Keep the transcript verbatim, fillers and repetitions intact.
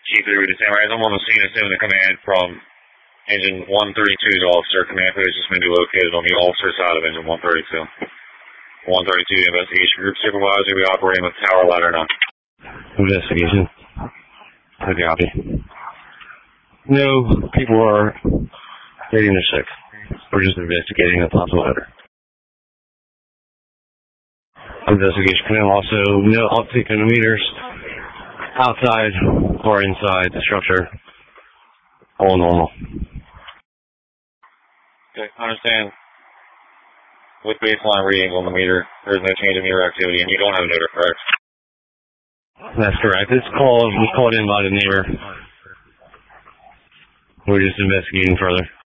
Chief three to Samurai, I'm on the scene assuming the command from Engine one thirty-two's officer. Command position may be located on the officer side of Engine one thirty-two. one thirty-two, investigation group supervisor, we operating with tower ladder now. Investigation. I copy. No people are getting their sick. We're just investigating a possible odor. Investigation command also no optic meters outside or inside the structure. All normal. Okay, I understand. With baseline readings on the meter, there's no change in meter activity, and you don't have an odor, correct? That's correct. This call was called in by the neighbor. We're just investigating further.